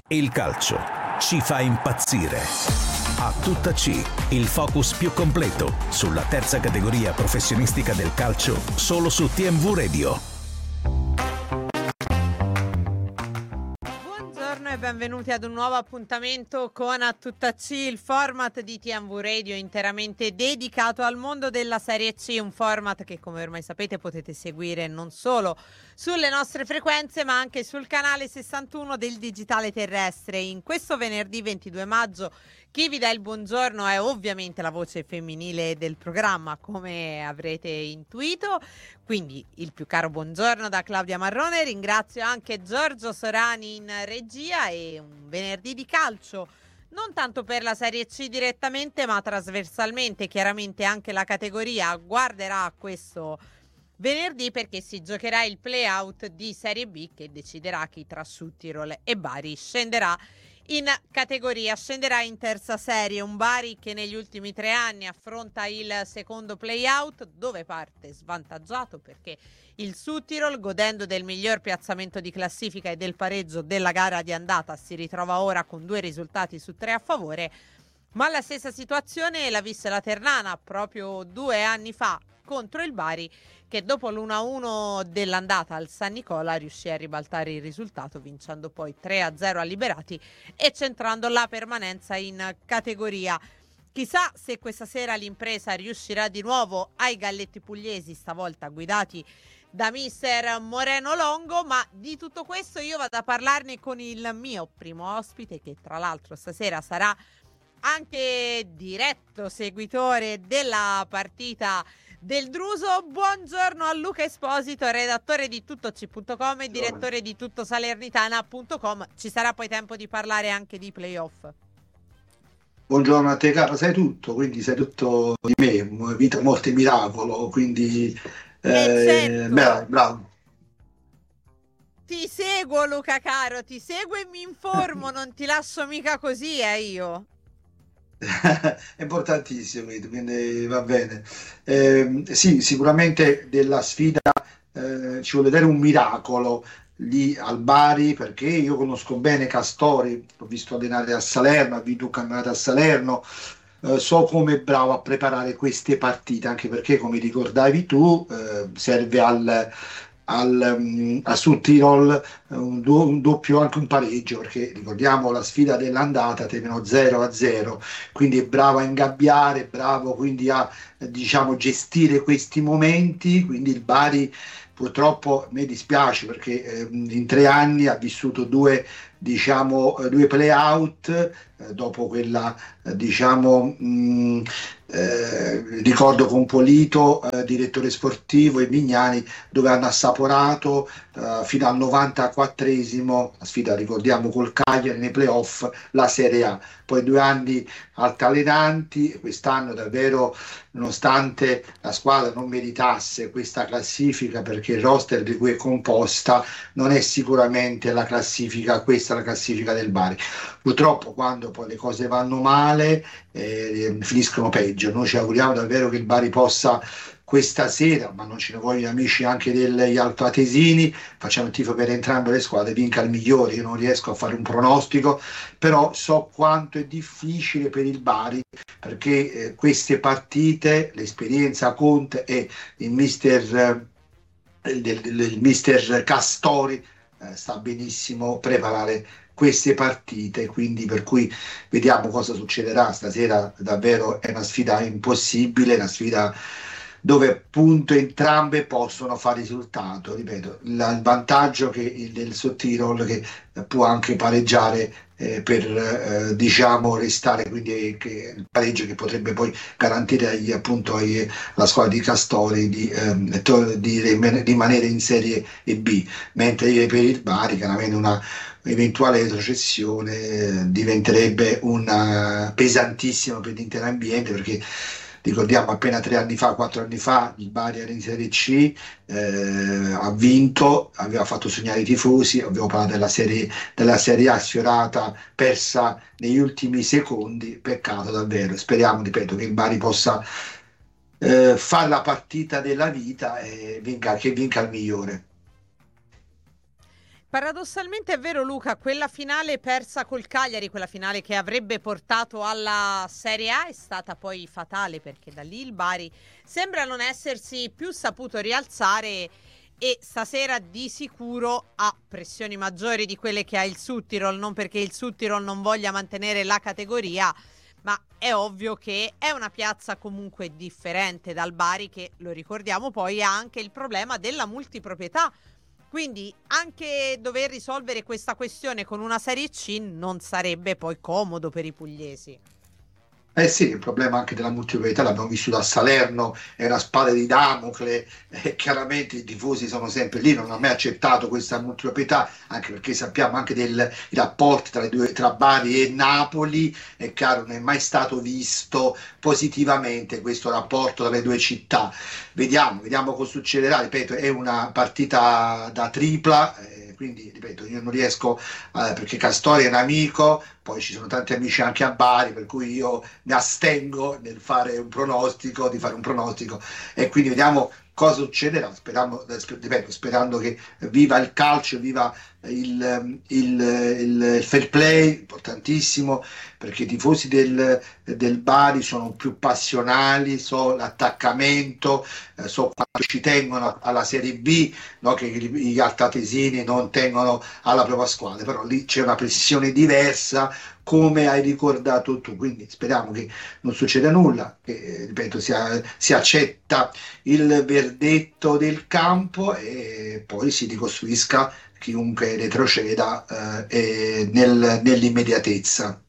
Il calcio ci fa impazzire. A tutta C, il focus più completo sulla terza categoria professionistica del calcio, solo su TMV Radio. Buongiorno e benvenuti ad un nuovo appuntamento con A tutta C, il format di TMV Radio interamente dedicato al mondo della Serie C, un format che, come ormai sapete, potete seguire non solo sulle nostre frequenze ma anche sul canale 61 del digitale terrestre. In questo venerdì 22 maggio chi vi dà il buongiorno è ovviamente la voce femminile del programma, come avrete intuito, quindi il più caro buongiorno da Claudia Marrone. Ringrazio anche Giorgio Sorani in regia e un venerdì di calcio non tanto per la Serie C direttamente ma trasversalmente. Chiaramente anche la categoria guarderà questo venerdì perché si giocherà il play-out di Serie B che deciderà chi tra Südtirol e Bari scenderà in categoria, scenderà in terza serie. Un Bari che negli ultimi 3 anni affronta il secondo play-out dove parte svantaggiato perché il Südtirol, godendo del miglior piazzamento di classifica e del pareggio della gara di andata, si ritrova ora con 2 risultati su 3 a favore, ma la stessa situazione l'ha vista la Ternana proprio 2 anni fa contro il Bari, che dopo l'1-1 dell'andata al San Nicola riuscì a ribaltare il risultato vincendo poi 3-0 a Liberati e centrando la permanenza in categoria. Chissà se questa sera l'impresa riuscirà di nuovo ai galletti pugliesi, stavolta guidati da mister Moreno Longo, ma di tutto questo io vado a parlarne con il mio primo ospite, che tra l'altro stasera sarà anche diretto seguitore della partita del Druso. Buongiorno a Luca Esposito, redattore di tuttoc.com e direttore di tuttosalernitana.com. Ci sarà poi tempo di parlare anche di playoff. Buongiorno a te, cara, sai tutto, quindi sai tutto di me, vita, morte e miracolo, quindi certo. bravo. Ti seguo, Luca caro, ti seguo e mi informo, non ti lascio mica così, io. È importantissimo, quindi va bene. Sì, sicuramente della sfida ci vuole vedere un miracolo lì al Bari, perché io conosco bene Castori, l'ho visto allenare a Salerno, ha vinto un campionato a Salerno, so come è bravo a preparare queste partite, anche perché, come ricordavi tu, serve a Südtirol un doppio, anche un pareggio, perché ricordiamo la sfida dell'andata terminò 0-0, quindi è bravo a ingabbiare, bravo quindi a diciamo gestire questi momenti. Quindi il Bari purtroppo, a me dispiace perché in 3 anni ha vissuto due play-out, dopo quella ricordo con Polito, direttore sportivo, e Vignani, dove hanno assaporato fino al 94esimo la sfida, ricordiamo, col Cagliari nei playoff, la Serie A. Poi 2 anni altalenanti, quest'anno davvero, nonostante la squadra non meritasse questa classifica, perché il roster di cui è composta non è sicuramente la classifica, questa è la classifica del Bari. Purtroppo quando poi le cose vanno male finiscono peggio. Noi ci auguriamo davvero che il Bari possa questa sera, ma non ce ne vogliono amici anche degli altoatesini, facciamo il tifo per entrambe le squadre, vinca il migliore. Io non riesco a fare un pronostico, però so quanto è difficile per il Bari, perché queste partite, l'esperienza conta, e il mister Castori sta benissimo preparare queste partite, quindi per cui vediamo cosa succederà stasera. Davvero è una sfida impossibile, una sfida dove appunto entrambe possono fare risultato. Ripeto, il vantaggio del Südtirol, che può anche pareggiare per diciamo restare, quindi il pareggio che potrebbe poi garantire alla squadra di Castori di rimanere in Serie B, mentre per il Bari, chiaramente, una eventuale retrocessione diventerebbe una pesantissima per l'intero ambiente, perché ricordiamo appena 4 anni fa il Bari era in Serie C, ha vinto, aveva fatto sognare i tifosi, abbiamo parlato della serie A sfiorata, persa negli ultimi secondi. Peccato davvero. Speriamo, ripeto, che il Bari possa fare la partita della vita e che vinca il migliore. Paradossalmente è vero, Luca, quella finale persa col Cagliari, quella finale che avrebbe portato alla Serie A, è stata poi fatale, perché da lì il Bari sembra non essersi più saputo rialzare e stasera di sicuro ha pressioni maggiori di quelle che ha il Südtirol, non perché il Südtirol non voglia mantenere la categoria, ma è ovvio che è una piazza comunque differente dal Bari, che, lo ricordiamo, poi ha anche il problema della multiproprietà. Quindi anche dover risolvere questa questione con una Serie C non sarebbe poi comodo per i pugliesi. Eh sì, il problema anche della multiproprietà l'abbiamo vissuto a Salerno, è una spada di Damocle, e chiaramente i tifosi sono sempre lì, non hanno mai accettato questa multiproprietà, anche perché sappiamo anche i rapporti tra Bari e Napoli, è chiaro, non è mai stato visto positivamente questo rapporto tra le due città. Vediamo cosa succederà, ripeto, è una partita da tripla, quindi ripeto, io non riesco, perché Castori è un amico, poi ci sono tanti amici anche a Bari, per cui io mi astengo nel fare un pronostico, di fare un pronostico, e quindi vediamo cosa succederà, sperando che viva il calcio, viva il fair play, importantissimo, perché i tifosi del Bari sono più passionali, so l'attaccamento, so quanto ci tengono alla Serie B, no? Che gli altatesini non tengono alla propria squadra, però lì c'è una pressione diversa, come hai ricordato tu, quindi speriamo che non succeda nulla, che ripeto si accetta il verdetto del campo e poi si ricostruisca chiunque retroceda nell'immediatezza.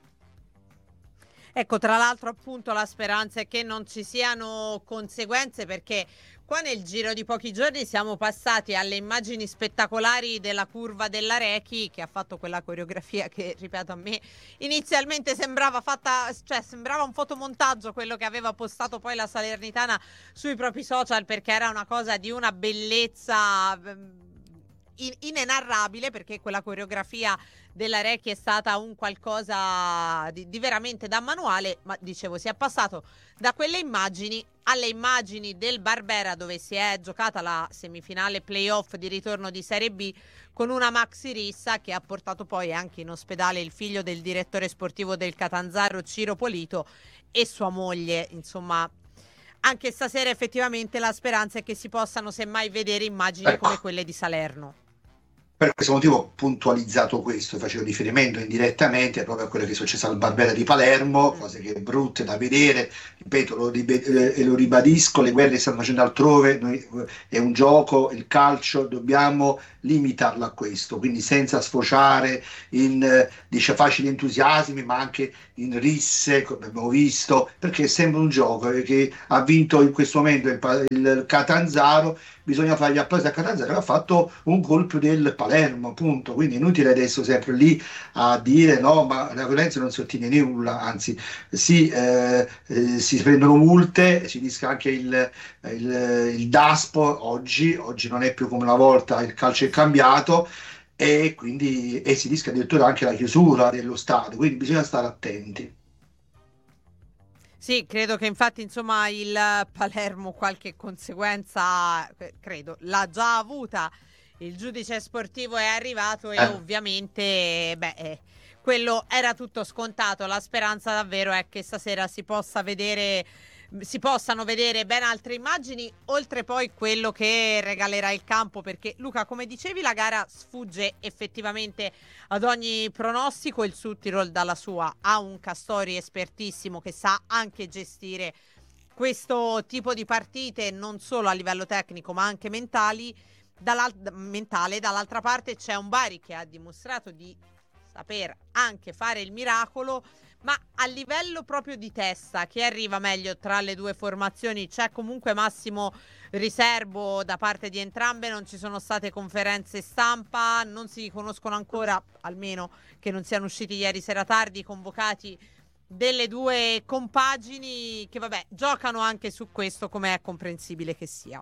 Ecco, tra l'altro appunto la speranza è che non ci siano conseguenze, perché qua nel giro di pochi giorni siamo passati alle immagini spettacolari della curva della Rechi, che ha fatto quella coreografia che, ripeto, a me inizialmente sembrava sembrava un fotomontaggio quello che aveva postato poi la Salernitana sui propri social, perché era una cosa di una bellezza inenarrabile, perché quella coreografia della Recchi è stata un qualcosa di veramente da manuale. Ma dicevo, si è passato da quelle immagini alle immagini del Barbera, dove si è giocata la semifinale playoff di ritorno di Serie B con una maxi rissa che ha portato poi anche in ospedale il figlio del direttore sportivo del Catanzaro, Ciro Polito, e sua moglie. Insomma, anche stasera effettivamente la speranza è che si possano semmai vedere immagini come quelle di Salerno. Per questo motivo ho puntualizzato questo, facevo riferimento indirettamente proprio a quello che è successo al Barbera di Palermo, cose che brutte da vedere, ripeto, lo ribadisco, le guerre stanno facendo altrove, è un gioco, il calcio, dobbiamo limitarlo a questo, quindi senza sfociare in facili entusiasmi, ma anche in risse, come abbiamo visto, perché è sempre un gioco che ha vinto in questo momento il Catanzaro, bisogna fargli applausire a Catanzaro che ha fatto un colpo del Palermo, appunto, quindi inutile adesso sempre lì a dire no, ma la violenza non si ottiene nulla, anzi si prendono multe, si rischia anche il DASPO oggi non è più come una volta, il calcio è cambiato, e quindi si rischia addirittura anche la chiusura dello stadio, quindi bisogna stare attenti. Sì, credo che infatti insomma il Palermo qualche conseguenza, credo, l'ha già avuta. Il giudice sportivo è arrivato e ovviamente quello era tutto scontato. La speranza davvero è che stasera si possano vedere ben altre immagini, oltre poi quello che regalerà il campo, perché Luca, come dicevi, la gara sfugge effettivamente ad ogni pronostico. Il Südtirol dalla sua ha un Castori espertissimo che sa anche gestire questo tipo di partite, non solo a livello tecnico ma anche mentale. Dall'altra parte c'è un Bari che ha dimostrato di saper anche fare il miracolo, ma a livello proprio di testa, chi arriva meglio tra le due formazioni? C'è comunque massimo riservo da parte di entrambe, non ci sono state conferenze stampa, non si conoscono ancora, almeno che non siano usciti ieri sera tardi, i convocati delle due compagini, che vabbè giocano anche su questo, come è comprensibile che sia.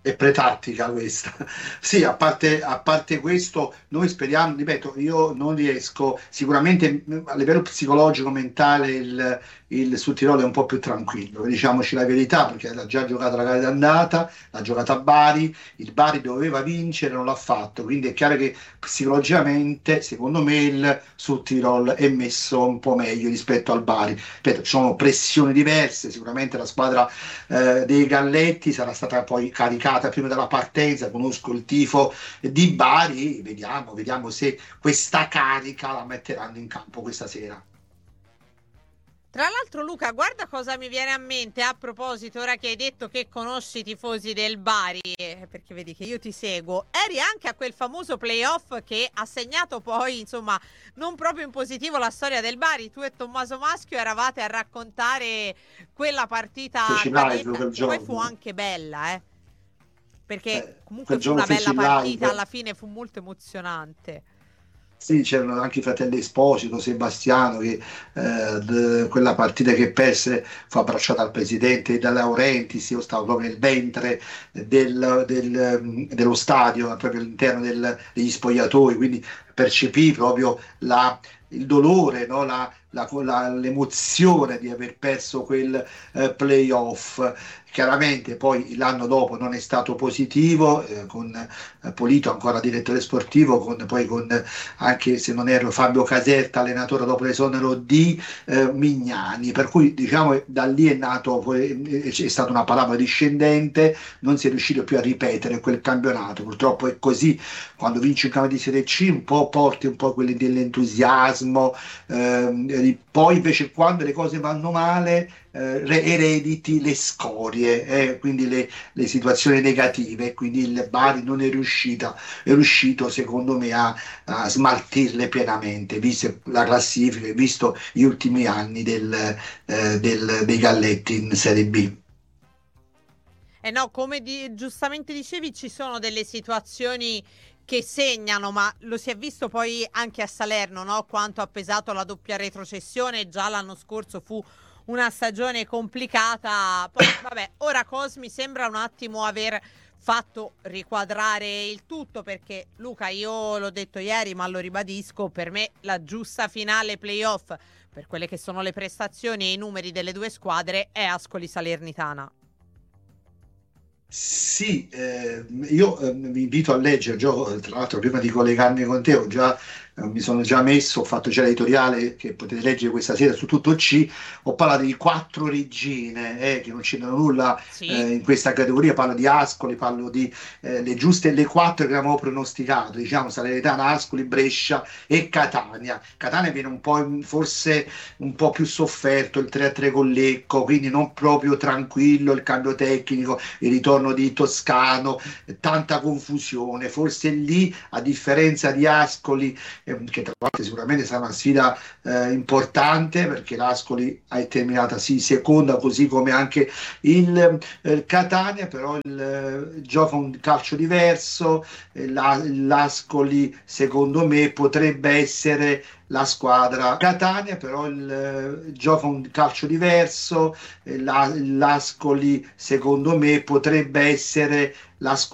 È pretattica questa. Sì, a parte questo, noi speriamo, ripeto, io non riesco, sicuramente a livello psicologico, mentale, il Sud Tirolo è un po' più tranquillo, diciamoci la verità, perché ha già giocato la gara d'andata, l'ha giocata a Bari, il Bari doveva vincere, non l'ha fatto, quindi è chiaro che psicologicamente, secondo me, il Sud Tirol è messo un po' meglio rispetto al Bari. Ripeto, ci sono pressioni diverse, sicuramente la squadra dei Galletti sarà stata poi caricata prima della partenza. Conosco il tifo di Bari, vediamo se questa carica la metteranno in campo questa sera. Tra l'altro, Luca, guarda cosa mi viene a mente a proposito, ora che hai detto che conosci i tifosi del Bari, perché vedi che io ti seguo, eri anche a quel famoso playoff che ha segnato poi, insomma, non proprio in positivo la storia del Bari. Tu e Tommaso Maschio eravate a raccontare quella partita Feci live quel che poi fu giorno. anche bella, perché comunque Quel fu una giorno bella feci partita, live. alla fine fu molto emozionante. Sì, c'erano anche i fratelli Esposito, Sebastiano, che quella partita che perse fu abbracciata al presidente da Laurentiis. Io stavo proprio nel ventre dello stadio, proprio all'interno degli spogliatoi, quindi percepì proprio il dolore, no? L'emozione di aver perso quel playoff. Chiaramente poi l'anno dopo non è stato positivo, con Polito ancora direttore sportivo, poi con anche se non erro Fabio Caserta, allenatore dopo l'esonero di Mignani, per cui diciamo da lì è nato, è stata una parabola discendente, non si è riuscito più a ripetere quel campionato. Purtroppo è così, quando vinci un campionato di Serie C un po' porti un po' quelli dell'entusiasmo, poi invece quando le cose vanno male erediti le scorie, quindi le situazioni negative, quindi il Bari non è riuscito secondo me a smaltirle pienamente, visto la classifica, visto gli ultimi anni dei Galletti in Serie B. Eh no, come giustamente dicevi, ci sono delle situazioni che segnano, ma lo si è visto poi anche a Salerno, no? Quanto ha pesato la doppia retrocessione. Già l'anno scorso fu una stagione complicata. Poi, vabbè, ora Cosmi sembra un attimo aver fatto riquadrare il tutto, perché Luca, io l'ho detto ieri, ma lo ribadisco, per me la giusta finale playoff, per quelle che sono le prestazioni e i numeri delle due squadre, è Ascoli Salernitana. Sì, io vi invito a leggere, tra l'altro prima di collegarmi con te mi sono già messo, ho fatto già l'editoriale che potete leggere questa sera su Tutto C. Ho parlato di quattro regine che non c'entrano nulla Sì. in questa categoria, parlo di Ascoli, parlo di le giuste, le quattro che avevamo pronosticato, diciamo Salernitana, Ascoli, Brescia e Catania. Catania viene un po' forse un po' più sofferto, il 3-3 con Lecco, quindi non proprio tranquillo il cambio tecnico, il ritorno di Toscano, tanta confusione, forse lì a differenza di Ascoli, che tra l'altro sicuramente sarà una sfida importante, perché l'Ascoli è terminata sì seconda, così come anche il Catania, però gioca un calcio diverso. L'Ascoli secondo me potrebbe essere la squadra. Catania però gioca un calcio diverso. L'Ascoli secondo me potrebbe essere la squadra